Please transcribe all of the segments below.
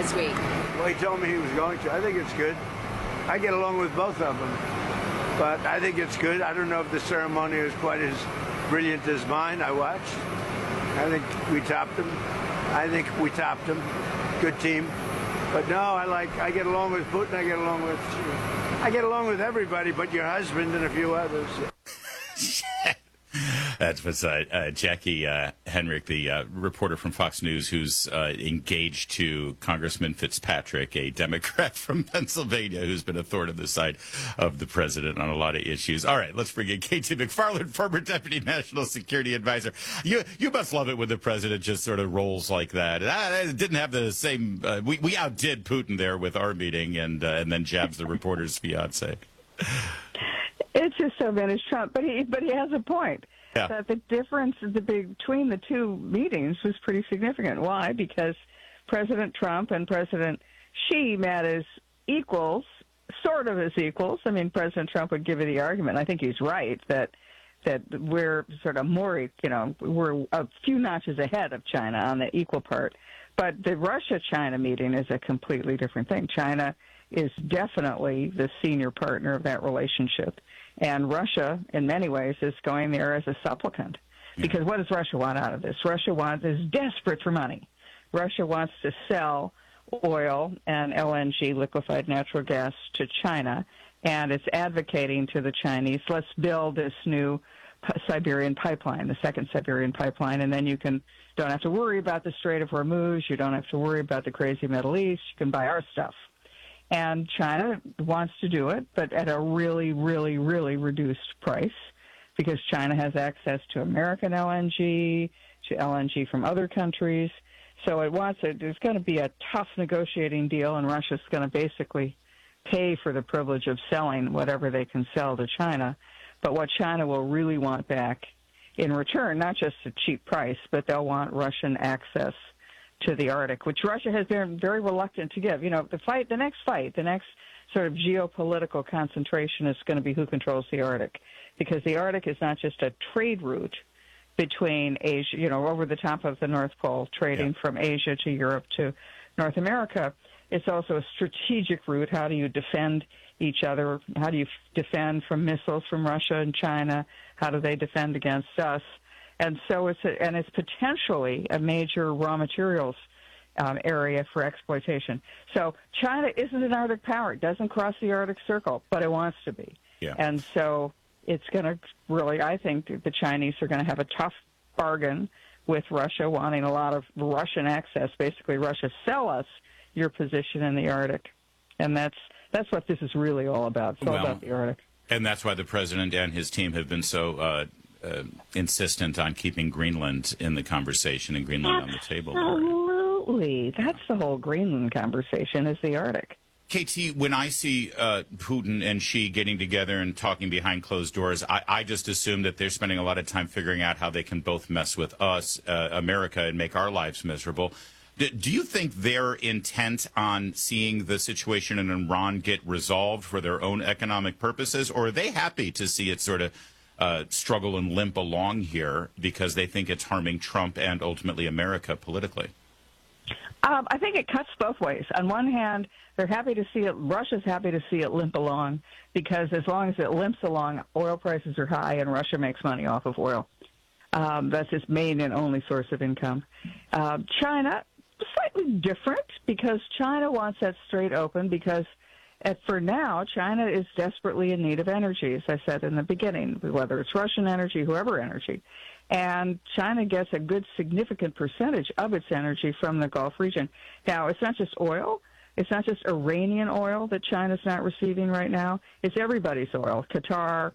this week? Well, he told me he was going to. I think it's good. I get along with both of them, but I think it's good. I don't know if the ceremony was quite as brilliant as mine. I watched. I think we topped them. Good team. But no, I get along with Putin. I get along with everybody but your husband and a few others. That's what's Jackie Henrich, the reporter from Fox News, who's engaged to Congressman Fitzpatrick, a Democrat from Pennsylvania, who's been a thorn in the side of the president on a lot of issues. All right, let's bring in K.T. McFarland, former Deputy National Security Advisor. You must love it when the president just sort of rolls like that. It didn't have the same. We outdid Putin there with our meeting, and then jabs the reporter's fiance. It's just so vintage Trump, but he has a point. Yeah. That the difference between the two meetings was pretty significant. Why? Because President Trump and President Xi met as equals, sort of as equals. I mean, President Trump would give you the argument. I think he's right that we're sort of more, we're a few notches ahead of China on the equal part. But the Russia-China meeting is a completely different thing. China is definitely the senior partner of that relationship. And Russia, in many ways, is going there as a supplicant. Because what does Russia want out of this? Russia is desperate for money. Russia wants to sell oil and LNG, liquefied natural gas, to China, and it's advocating to the Chinese, let's build this new Siberian pipeline, the second Siberian pipeline, and then you don't have to worry about the Strait of Hormuz, you don't have to worry about the crazy Middle East, you can buy our stuff. And China wants to do it, but at a really, really, really reduced price, because China has access to American LNG, to LNG from other countries. So there's going to be a tough negotiating deal, and Russia's going to basically pay for the privilege of selling whatever they can sell to China. But what China will really want back in return, not just a cheap price, but they'll want Russian access to the Arctic, which Russia has been very reluctant to give. The next sort of geopolitical concentration is going to be who controls the Arctic, because the Arctic is not just a trade route between Asia, over the top of the North Pole, trading from Asia to Europe to North America. It's also a strategic route. How do you defend each other? How do you defend from missiles from Russia and China? How do they defend against us? And so it's potentially a major raw materials area for exploitation. So China isn't an Arctic power. It doesn't cross the Arctic Circle, but it wants to be. Yeah. And so it's going to really, I think the Chinese are going to have a tough bargain with Russia, wanting a lot of Russian access. Basically, Russia, sell us your position in the Arctic. And that's what this is really all about. It's all about the Arctic. And that's why the president and his team have been so insistent on keeping Greenland in the conversation and Greenland on the table. Absolutely. That's the whole Greenland conversation, is the Arctic. KT, when I see Putin and Xi getting together and talking behind closed doors, I just assume that they're spending a lot of time figuring out how they can both mess with us, America, and make our lives miserable. Do you think they're intent on seeing the situation in Iran get resolved for their own economic purposes, or are they happy to see it sort of struggle and limp along here because they think it's harming Trump and ultimately America politically? I think it cuts both ways. On one hand, they're happy to see it. Russia's happy to see it limp along, because as long as it limps along, oil prices are high and Russia makes money off of oil. That's its main and only source of income. China, slightly different, because China wants that strait open, because for now, China is desperately in need of energy, as I said in the beginning, whether it's Russian energy, whoever energy. And China gets a good significant percentage of its energy from the Gulf region. Now, it's not just oil. It's not just Iranian oil that China's not receiving right now. It's everybody's oil. Qatar,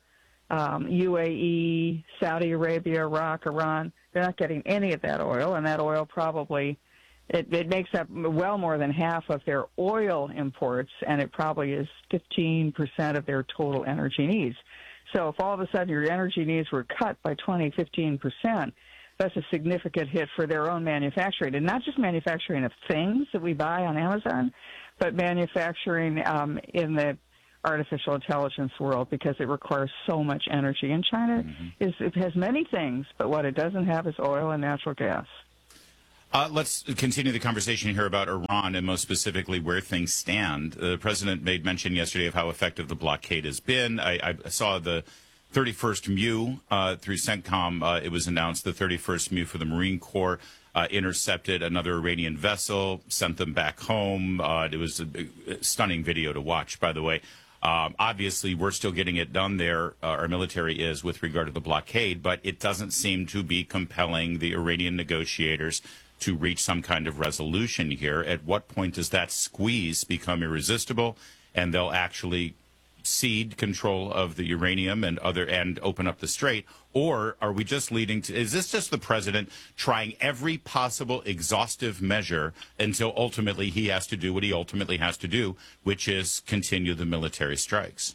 UAE, Saudi Arabia, Iraq, Iran. They're not getting any of that oil, and that oil probably it makes up well more than half of their oil imports, and it probably is 15% of their total energy needs. So if all of a sudden your energy needs were cut by 15%, that's a significant hit for their own manufacturing. And not just manufacturing of things that we buy on Amazon, but manufacturing in the artificial intelligence world, because it requires so much energy. And China it has many things, but what it doesn't have is oil and natural gas. Let's continue the conversation here about Iran and most specifically where things stand. The president made mention yesterday of how effective the blockade has been. I saw the 31st MEU through CENTCOM. It was announced the 31st MEU for the Marine Corps intercepted another Iranian vessel, sent them back home. It was a stunning video to watch, by the way. Obviously, we're still getting it done there, our military is, with regard to the blockade, but it doesn't seem to be compelling the Iranian negotiators to reach some kind of resolution here. At what point does that squeeze become irresistible and they'll actually cede control of the uranium and open up the strait? Or are we just is this just the president trying every possible exhaustive measure until ultimately he has to do what he ultimately has to do, which is continue the military strikes?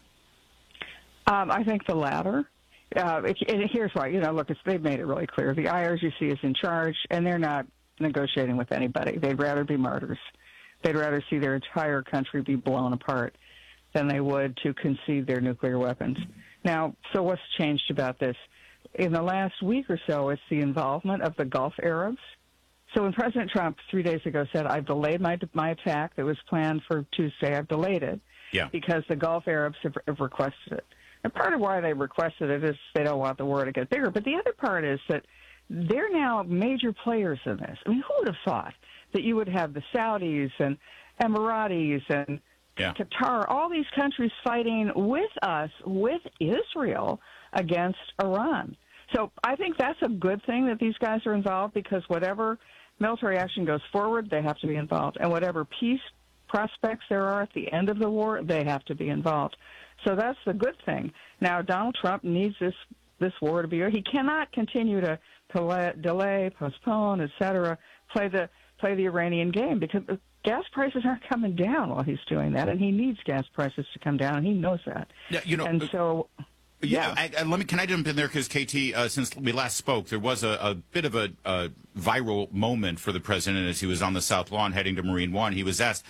I think the latter. And here's why. Look, they've made it really clear. The IRGC is in charge, and they're not negotiating with anybody. They'd rather be martyrs. They'd rather see their entire country be blown apart than they would to concede their nuclear weapons. Now, so what's changed about this? In the last week or so, it's the involvement of the Gulf Arabs. So when President Trump 3 days ago said, I've delayed my attack that was planned for Tuesday, I've delayed it because the Gulf Arabs have requested it. And part of why they requested it is they don't want the war to get bigger. But the other part is that they're now major players in this. I mean, who would have thought that you would have the Saudis and Emiratis and Qatar, all these countries fighting with us, with Israel, against Iran. So I think that's a good thing that these guys are involved, because whatever military action goes forward, they have to be involved. And whatever peace prospects there are at the end of the war, they have to be involved. So that's the good thing. Now, Donald Trump needs this war to be over. He cannot continue to delay, postpone, et cetera, play the Iranian game, because gas prices aren't coming down while he's doing that, and he needs gas prices to come down, and he knows that. Yeah, and so... Yeah, can I jump in there? Because, KT, since we last spoke, there was a bit of a viral moment for the president as he was on the South Lawn heading to Marine One. He was asked,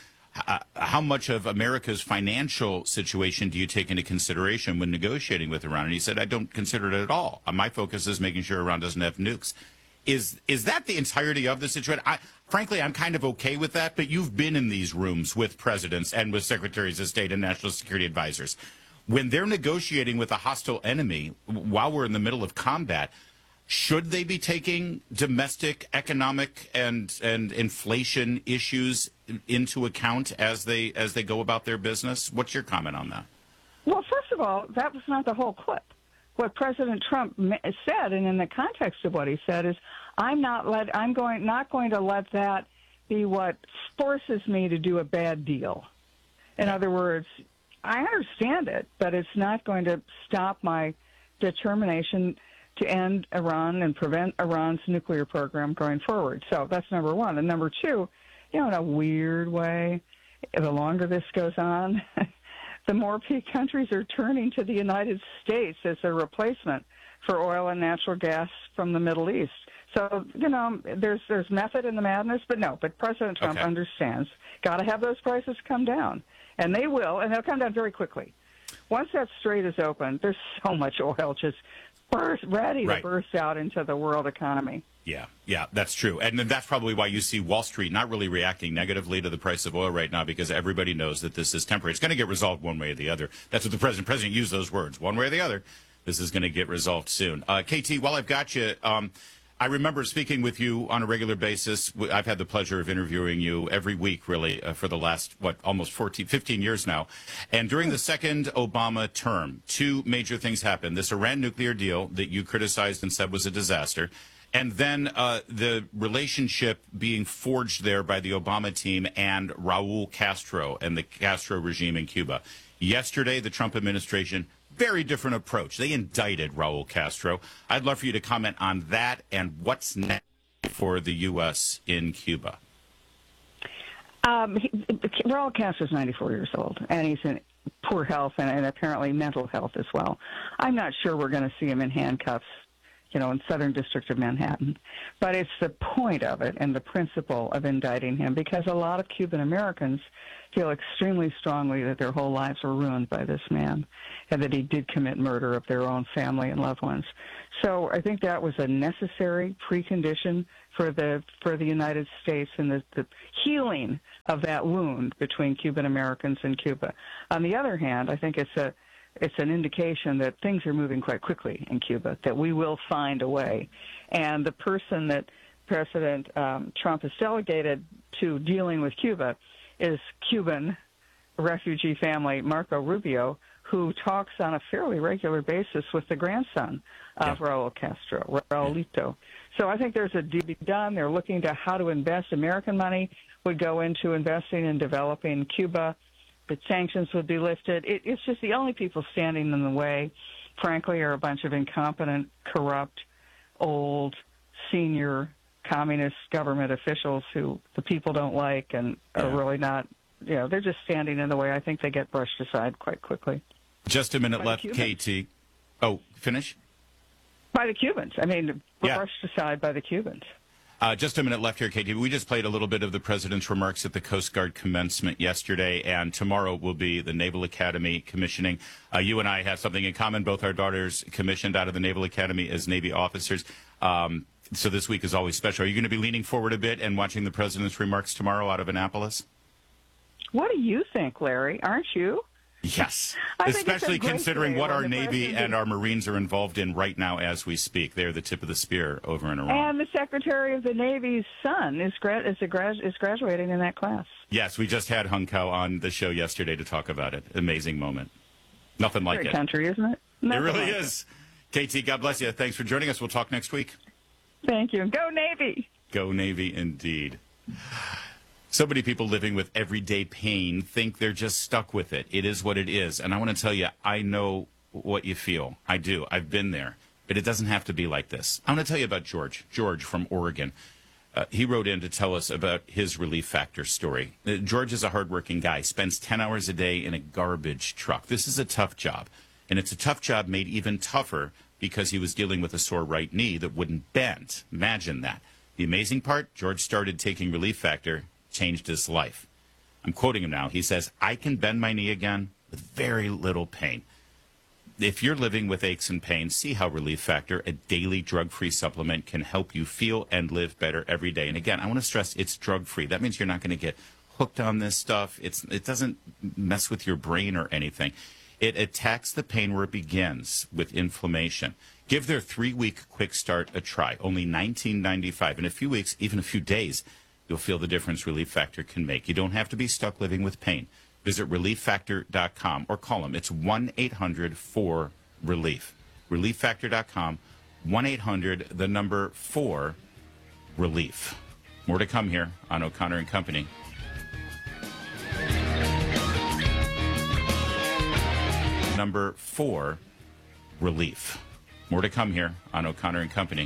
how much of America's financial situation do you take into consideration when negotiating with Iran? And he said, I don't consider it at all. My focus is making sure Iran doesn't have nukes. Is that the entirety of the situation? Frankly, I'm kind of okay with that, but you've been in these rooms with presidents and with secretaries of state and national security advisors. When they're negotiating with a hostile enemy while we're in the middle of combat, should they be taking domestic economic and inflation issues into account as they go about their business? What's your comment on that? Well, first of all, that was not the whole clip. What President Trump said, and in the context of what he said, is I'm not going to let that be what forces me to do a bad deal. In other words, I understand it, but it's not going to stop my determination to end Iran and prevent Iran's nuclear program going forward. So that's number one. And number two, in a weird way, the longer this goes on, the more countries are turning to the United States as a replacement for oil and natural gas from the Middle East. So, there's method in the madness, but President Trump understands. Got to have those prices come down. And they will, and they'll come down very quickly. Once that strait is open, there's so much oil just ready to burst out into the world economy. Yeah, that's true. And that's probably why you see Wall Street not really reacting negatively to the price of oil right now, because everybody knows that this is temporary. It's going to get resolved one way or the other. That's what the president used those words, one way or the other. This is going to get resolved soon. KT, while I've got you, I remember speaking with you on a regular basis. I've had the pleasure of interviewing you every week, really, for the last, almost 15 years now. And during the second Obama term, two major things happened. This Iran nuclear deal that you criticized and said was a disaster, and then the relationship being forged there by the Obama team and Raul Castro and the Castro regime in Cuba. Yesterday, the Trump administration, very different approach. They indicted Raul Castro. I'd love for you to comment on that and what's next for the U.S. in Cuba. Raul Castro's 94 years old, and he's in poor health and apparently mental health as well. I'm not sure we're going to see him in handcuffs in Southern District of Manhattan. But it's the point of it and the principle of indicting him, because a lot of Cuban Americans feel extremely strongly that their whole lives were ruined by this man and that he did commit murder of their own family and loved ones. So I think that was a necessary precondition for the United States and the healing of that wound between Cuban Americans and Cuba. On the other hand, I think it's an indication that things are moving quite quickly in Cuba, that we will find a way. And the person that President Trump has delegated to dealing with Cuba is Cuban refugee family Marco Rubio, who talks on a fairly regular basis with the grandson of Raul Castro, Raulito. So I think there's a deal to be done. They're looking to how to invest. American money would go into investing in developing Cuba. The sanctions would be lifted. It's just the only people standing in the way, frankly, are a bunch of incompetent, corrupt, old, senior communist government officials who the people don't like and are really not, they're just standing in the way. I think they get brushed aside quite quickly. Just a minute left, KT. Oh, finish? By the Cubans. I mean, brushed aside by the Cubans. Just a minute left here, KT. We just played a little bit of the president's remarks at the Coast Guard commencement yesterday, and tomorrow will be the Naval Academy commissioning. You and I have something in common. Both our daughters commissioned out of the Naval Academy as Navy officers. So this week is always special. Are you going to be leaning forward a bit and watching the president's remarks tomorrow out of Annapolis? What do you think, Larry? Aren't you? Yes, especially considering what our Navy and our Marines are involved in right now as we speak. They're the tip of the spear over in Iran. And the Secretary of the Navy's son is graduating in that class. Yes, we just had Hung Kao on the show yesterday to talk about it. Amazing moment. Nothing like it. Great country, isn't it? It really is. KT, God bless you. Thanks for joining us. We'll talk next week. Thank you. Go Navy. Go Navy indeed. So many people living with everyday pain think they're just stuck with it. It is what it is. And I want to tell you, I know what you feel. I do. I've been there. But it doesn't have to be like this. I want to tell you about George. George from Oregon. He wrote in to tell us about his Relief Factor story. George is a hardworking guy, spends 10 hours a day in a garbage truck. This is a tough job. And it's a tough job made even tougher because he was dealing with a sore right knee that wouldn't bend. Imagine that. The amazing part, George started taking Relief Factor, changed his life. I'm quoting him now. He says, I can bend my knee again with very little pain. If you're living with aches and pains, see how Relief Factor, a daily drug-free supplement, can help you feel and live better every day. And again, I want to stress it's drug-free. That means you're not going to get hooked on this stuff. It doesn't mess with your brain or anything. It attacks the pain where it begins, with inflammation. Give their 3-week quick start a try. Only $19.95. In a few weeks, even a few days, you'll feel the difference Relief Factor can make. You don't have to be stuck living with pain. Visit ReliefFactor.com or call them. It's 1-800-4-RELIEF. ReliefFactor.com, 1-800-4-RELIEF. More to come here on O'Connor and Company. Number 4, Relief. More to come here on O'Connor and Company.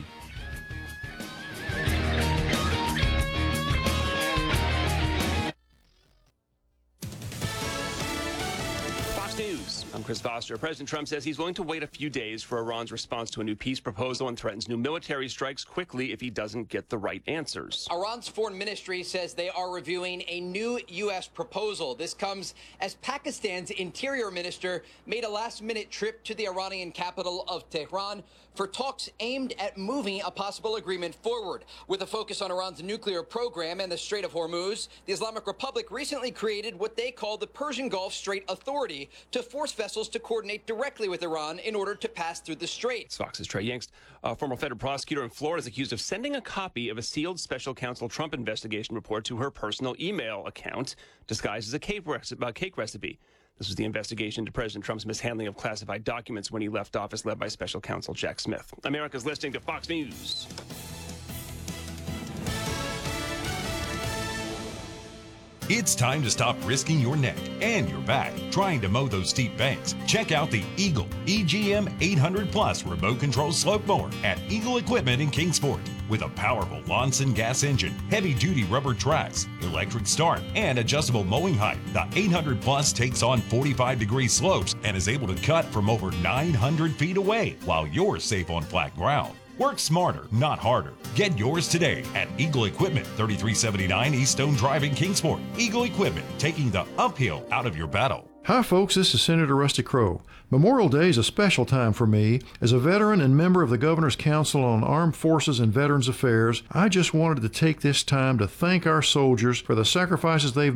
News. I'm Chris Foster. President Trump says he's willing to wait a few days for Iran's response to a new peace proposal and threatens new military strikes quickly if he doesn't get the right answers. Iran's foreign ministry says they are reviewing a new U.S. proposal. This comes as Pakistan's interior minister made a last-minute trip to the Iranian capital of Tehran for talks aimed at moving a possible agreement forward. With a focus on Iran's nuclear program and the Strait of Hormuz, the Islamic Republic recently created what they call the Persian Gulf Strait Authority to force vessels to coordinate directly with Iran in order to pass through the strait. Fox's Trey Yingst, a former federal prosecutor in Florida, is accused of sending a copy of a sealed special counsel Trump investigation report to her personal email account, disguised as a cake recipe. This was the investigation into President Trump's mishandling of classified documents when he left office, led by special counsel Jack Smith. America's listening to Fox News. It's time to stop risking your neck and your back trying to mow those steep banks. Check out the Eagle EGM 800 Plus remote control slope mower at Eagle Equipment in Kingsport. With a powerful Lonson gas engine, heavy-duty rubber tracks, electric start, and adjustable mowing height, the 800 Plus takes on 45-degree slopes and is able to cut from over 900 feet away while you're safe on flat ground. Work smarter, not harder. Get yours today at Eagle Equipment, 3379 East Stone Drive in Kingsport. Eagle Equipment, taking the uphill out of your battle. Hi folks, this is Senator Rusty Crowe. Memorial Day is a special time for me. As a veteran and member of the Governor's Council on Armed Forces and Veterans Affairs, I just wanted to take this time to thank our soldiers for the sacrifices they've